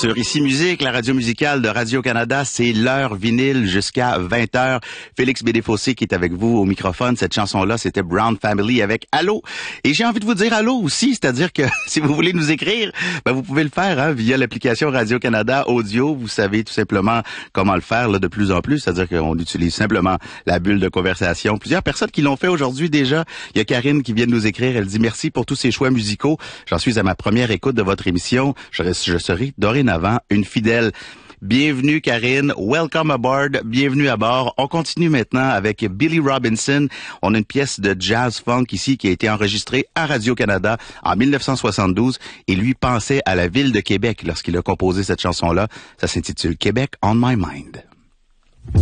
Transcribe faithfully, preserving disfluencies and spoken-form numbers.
sur Ici Musique, la radio musicale de Radio-Canada. C'est l'heure vinyle jusqu'à vingt heures. Félix Bédéfossé qui est avec vous au microphone. Cette chanson-là, c'était Brown Family avec Allô. Et j'ai envie de vous dire Allô aussi, c'est-à-dire que si vous voulez nous écrire, ben vous pouvez le faire hein, via l'application Radio-Canada Audio. Vous savez tout simplement comment le faire là, de plus en plus, c'est-à-dire qu'on utilise simplement la bulle de conversation. Plusieurs personnes qui l'ont fait aujourd'hui déjà. Il y a Karine qui vient de nous écrire. Elle dit merci pour tous ces choix musicaux. J'en suis à ma première écoute de votre émission. Je, je serai dorénavant une fidèle. Bienvenue Karine, welcome aboard, bienvenue à bord. On continue maintenant avec Billy Robinson. On a une pièce de jazz funk ici qui a été enregistrée à Radio-Canada en dix-neuf cent soixante-douze et lui pensait à la ville de Québec lorsqu'il a composé cette chanson-là. Ça s'intitule Québec on My Mind.